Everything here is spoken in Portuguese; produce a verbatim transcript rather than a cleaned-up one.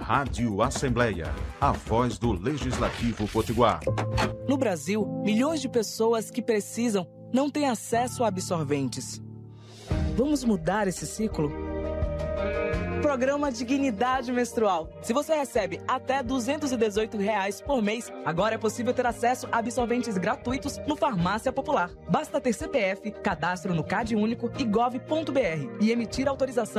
Rádio Assembleia, a voz do Legislativo Potiguar. No Brasil, milhões de pessoas que precisam não têm acesso a absorventes. Vamos mudar esse ciclo? Programa Dignidade Menstrual. Se você recebe até duzentos e dezoito reais por mês, agora é possível ter acesso a absorventes gratuitos no Farmácia Popular. Basta ter C P F, cadastro no CadÚnico e gov ponto br e emitir autorização